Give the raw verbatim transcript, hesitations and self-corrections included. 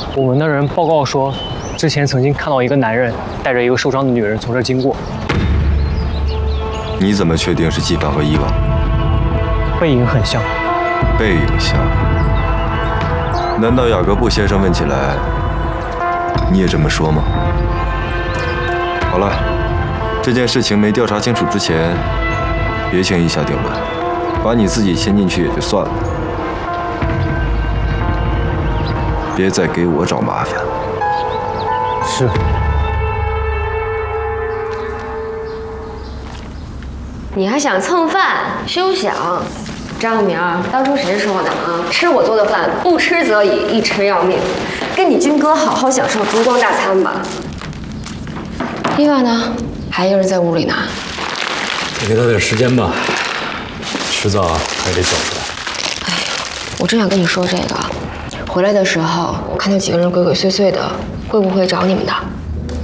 我们的人报告说，之前曾经看到一个男人带着一个受伤的女人从这儿经过。 你怎么确定是季凡和伊娃？ 背影很像。 背影像？难道雅各布先生问起来，你也这么说吗？好了，这件事情没调查清楚之前，别轻易下定论，把你自己牵进去也就算了，别再给我找麻烦。 是。 你还想蹭饭？休想！张明，当初谁说的啊？吃我做的饭，不吃则已，一吃要命。跟你军哥好好享受烛光大餐吧。伊娃呢？还一个人在屋里呢。 再给他点时间吧，迟早还得走出来。 哎，我正想跟你说这个。回来的时候，我看到几个人鬼鬼祟祟的，会不会找你们的？